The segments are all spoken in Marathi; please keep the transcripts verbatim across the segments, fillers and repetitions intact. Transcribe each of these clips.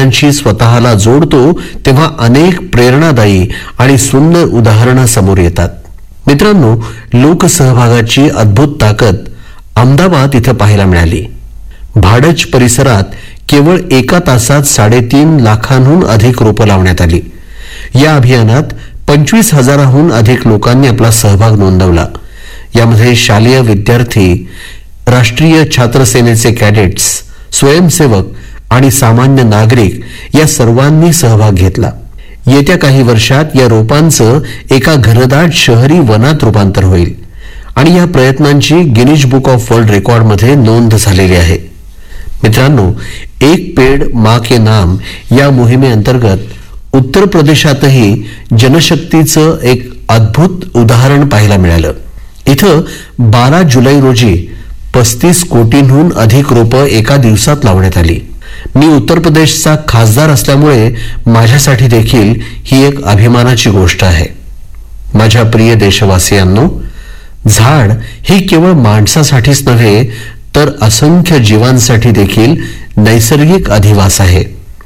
विज्ञानाशी स्वतःला जोडतो तेव्हा अनेक प्रेरणादायी आणि सुंदर उदाहरणं समोर येतात. मित्रांनो, लोकसहभागाची अद्भुत ताकद अहमदाबाद इथं पाहायला मिळाली. भाडज परिसरात केवळ एका तासात साडेतीन लाखांहून अधिक रोपं लावण्यात आली. या अभियानात पंचवीस हजाराहून अधिक लोकांनी आपला सहभाग नोंदवला. यामध्ये शालेय विद्यार्थी, राष्ट्रीय छात्र सेनेचे कॅडेट्स, स्वयंसेवक आणि सामान्य नागरिक या सर्वांनी सहभाग घेतला. येत्या काही वर्षात या रोपांचं एका घनदाट शहरी वनात रूपांतर होईल आणि या प्रयत्नांची गिनीज बुक ऑफ वर्ल्ड रेकॉर्डमध्ये नोंद झालेली आहे. मित्रांनो, एक पेड मां के नाम या मोहिमेअंतर्गत उत्तर प्रदेशातही जनशक्तीचं एक अद्भुत उदाहरण पाहायला मिळालं. इथं बारा जुलै रोजी पस्तीस कोटींहून अधिक रोपं एका दिवसात लावण्यात आली. मी उत्तर प्रदेशचा खासदार असल्यामुळे माझ्यासाठी देखील ही एक अभिमानाची गोष्ट आहे. माझ्या प्रिय देशवासियांनो, झाड हे केवळ माणसासाठीच नव्हे तर असंख्य जीवांसाठी देखील नैसर्गिक अधिवास आहे.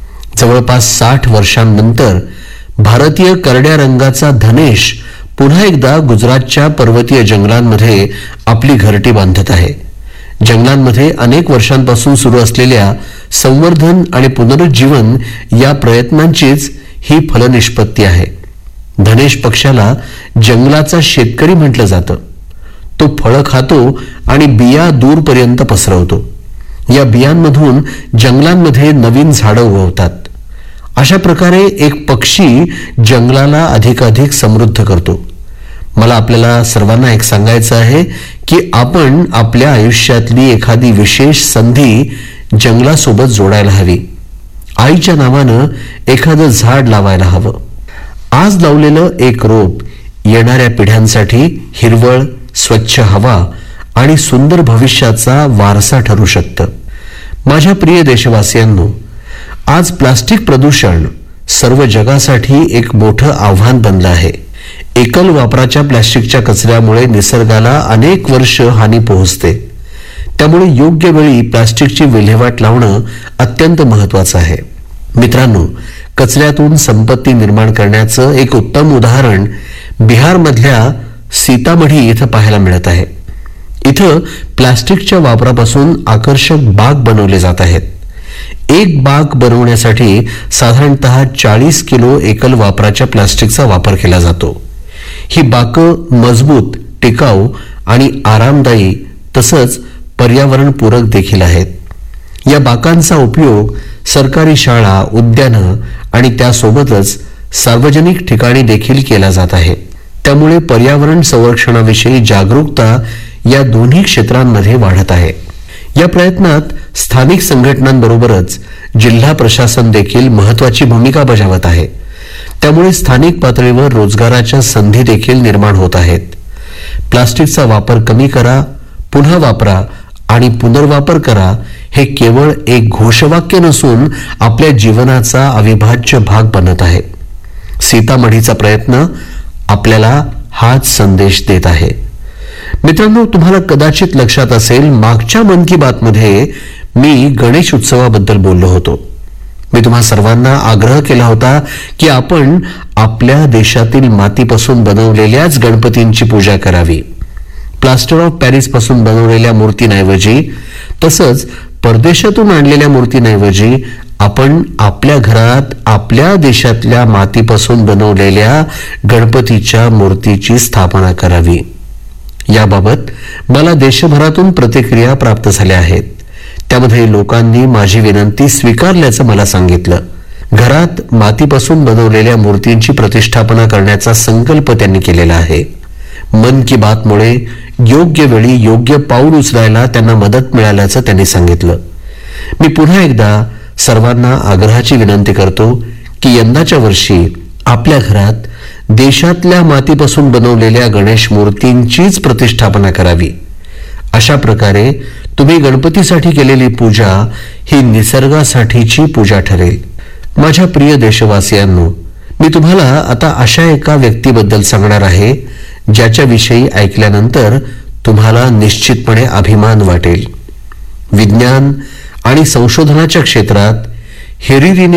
जवळपास साठ वर्षांनंतर भारतीय करड्या रंगाचा धनेश पुन्हा एकदा गुजरातच्या पर्वतीय जंगलांमध्ये आपली घरटी बांधत आहे. जंगलांमध्ये अनेक वर्षांपासून सुरू असलेल्या संवर्धन आणि पुनरुज्जीवन या प्रयत्नांचीच ही फलनिष्पत्ती आहे. धनेश पक्षाला जंगलाचा शेतकरी म्हटलं जातं. तो फळं खातो आणि बिया दूरपर्यंत पसरवतो. या बियांमधून जंगलांमध्ये नवीन झाडं उगवतात. अशा प्रकारे एक पक्षी जंगलाला अधिकाधिक समृद्ध करतो. मला आपल्याला सर्वांना एक सांगायचं आहे की आपण आपल्या आयुष्यातली एखादी विशेष संधी जंगलासोबत जोडायला हवी. आईच्या नावानं एखादं झाड लावायला हवं. आज लावलेलं एक रोप येणाऱ्या पिढ्यांसाठी हिरवळ, स्वच्छ हवा आणि सुंदर भविष्याचा वारसा ठरू शकतं. माझ्या प्रिय देशवासियांनो, आज प्लास्टिक प्रदूषण सर्व जगासाठी एक मोठं आव्हान बनलं आहे. एकल वापराच्या प्लास्टिकच्या कचऱ्यामुळे निसर्गाला अनेक वर्ष हानी पोहोचते. त्यामुळे योग्य वेळी प्लास्टिकची विल्हेवाट लावणं अत्यंत महत्वाचं आहे. मित्रांनो, कचऱ्यातून संपत्ती निर्माण करण्याचं एक उत्तम उदाहरण बिहारमधल्या सीतामढी इथं पाहायला मिळत आहे. इथं प्लास्टिकच्या वापरापासून आकर्षक बाग बनवले जात आहेत. एक बाग बनवण्यासाठी साधारणतः चाळीस किलो एकल वापराच्या प्लास्टिकचा वापर केला जातो. ही बाकं मजबूत, टिकाऊ आणि आरामदायी तसंच पर्यावरणपूरक देखील आहेत. या बाकांचा उपयोग सरकारी शाळा, उद्यानं आणि त्यासोबतच सार्वजनिक ठिकाणी देखील केला जात आहे. त्यामुळे पर्यावरण संरक्षणाविषयी जागरूकता या दोन्ही क्षेत्रांमध्ये वाढत आहे. या प्रयत्नात स्थानिक संघटनांबरोबरच जिल्हा प्रशासन देखील महत्वाची भूमिका बजावत आहे. त्यामुळे स्थानिक पातळीवर रोजगाराच्या संधी देखील निर्माण होत आहेत. प्लास्टिकचा वापर कमी करा, पुन्हा वापरा आणि पुनर्वापर करा हे केवळ एक घोषवाक्य नसून आपल्या जीवनाचा अविभाज्य भाग बनत आहे. सीतामढीचा प्रयत्न आपल्याला हाच संदेश देत आहे. मित्रांनो, तुम्हाला कदाचित लक्षात असेल, मागच्या मन की बात मध्ये मी गणेश उत्सवाबद्दल बोललो होतो. मी तुम्हा सर्वांना आग्रह केला होता की आपण आपल्या देशातील मातीपासून बनवलेल्याच गणपतींची पूजा करावी. प्लास्टर ऑफ पॅरिस पासून बनवलेल्या मूर्तींऐवजी तसंच परदेशातून आणलेल्या मूर्तींऐवजी आपण आपल्या घरात आपल्या देशातल्या मातीपासून बनवलेल्या गणपतीच्या मूर्तीची स्थापना करावी. याबाबत मला देशभरातून प्रतिक्रिया प्राप्त झाल्या आहेत. त्यामध्ये लोकांनी माझी विनंती स्वीकारल्याचं मला सांगितलं. घरात मातीपासून बनवलेल्या मूर्तींची प्रतिष्ठापना करण्याचा संकल्प त्यांनी केलेला आहे. मन की बातमुळे योग्य वेळी योग्य पाऊल उचलायला त्यांना मदत मिळाल्याचं त्यांनी सांगितलं. मी पुन्हा एकदा सर्वांना आग्रहाची विनंती करतो की यंदाच्या वर्षी आपल्या घरात देशातल्या मातीपासून बनवलेल्या गणेश मूर्तींचीच प्रतिष्ठापना करावी. अशा प्रकारे तुम्ही गणपतीसाठी केलेली पूजा ही निसर्गासाठीची पूजा ठरेल. माझ्या प्रिय देशवासियांनो, मी तुम्हाला आता अशा एका व्यक्तीबद्दल सांगणार आहे ज्याच्याविषयी ऐकल्यानंतर तुम्हाला निश्चितपणे अभिमान वाटेल. विज्ञान आणि संशोधनाच्या क्षेत्रात हिरिरीने